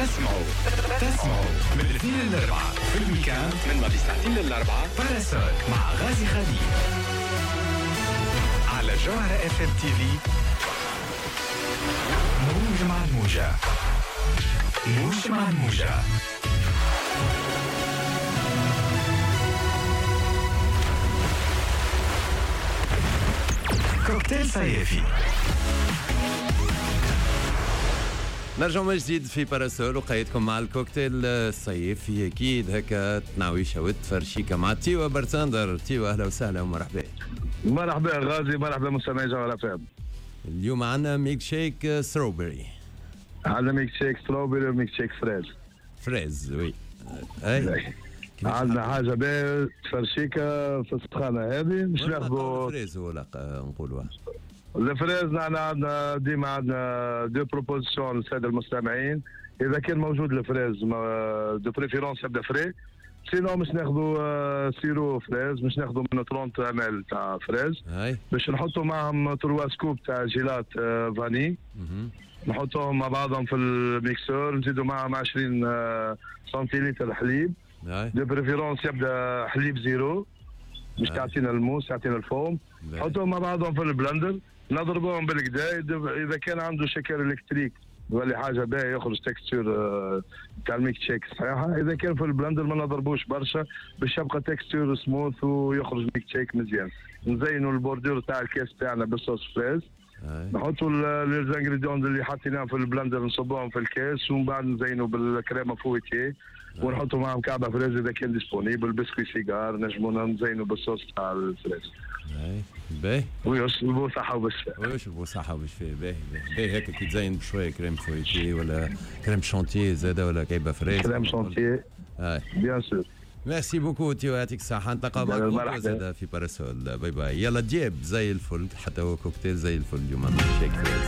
تسمعوا من الاثنين للأربعة في الويكاند من ما بساعتين للأربعة باراسول مع غازي خليل على جوهرة اف ام تي في. موجة مع الموجة، موجة مع الموجة. كوكتيل صيفي. نرجع من جديد في باراسول وقيدكم مع الكوكتيل الصيفي. اكيد هكا تناويشه وتفرشيكه مع تيوا برتاندر. تيوا اهلا وسهلا ومرحبا. مرحبا غازي، مرحبا مستمعي جوهرة فهم. اليوم عندنا ميك شيك ستروبري. عندنا ميك شيك ستروبري وميك شيك فريز وي. اي عندنا حاجه باهيه تفرشيكه في السخانه هذه مش ناخذوا فريز ولا نقولوها الفريز. عندنا ديما عندنا دو بروبوزيسيون للساده المستمعين. اذا كان موجود الفريز دو بريفيرونس يبدا فري، سينو مش ناخذوا سيرو فريز، مش ناخذوا منه 30 ml تاع فريز باش نحطوا معهم 3 سكوب تاع جيلات فاني. نحطوهم مع بعضهم في الميكسور، نزيدوا معهم 20 سنتيلتر حليب. دو بريفيرونس يبدا حليب زيرو مش تعطينا الموس، تعطينا الفوم. نحطوهم مع بعضهم في البلندر، نضربوهم بالكدا. اذا كان عنده شكر الكتريك يولي حاجه باهيه، يخرج تكستور تاع الميك شيك صحيحه. اذا كان في البلندر ما نضربوش برشا باش يبقى تكستور سموث ويخرج ميك شيك مزيان. نزينوا البوردور تاع الكاس تاعنا بالصوص فريز. نحطوا الانغريديون اللي حطيناهم في البلندر، نصبوهم في الكاس ومن بعد نزينوا بالكريمه فويتي ونحطوا معهم كعبه فريز اذا كان ديسبونيبل. بسكوي سيجار نجمونا نزينوا بالصوص تاع الفريز. باهي ويشربوا صحه وبالشفاء. ويشربوا صحه وبالشفاء. باهي هيك كي تزين بشويه كريم فويتي ولا كريم شانتيه زاده ولا كعبه فريز. كريم شانتيه بيان سور. ميرسي بوكو تيو، يعطيك الصحة. نتلاقاو معكم زاده في باراسول. باي باي. يلا دياب زي الفل، حتى هو كوكتيل زي الفل اليوم. شيك فريز.